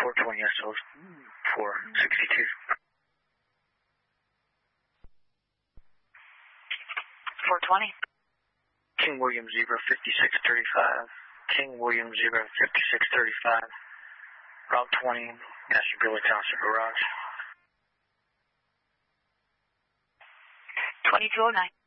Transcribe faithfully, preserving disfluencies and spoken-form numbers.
four twenty S L four sixty-two. four twenty. King William Zebra fifty-six thirty-five. King William Zebra fifty-six thirty-five. Route twenty, Master Billy Thompson Garage. twenty-two oh nine.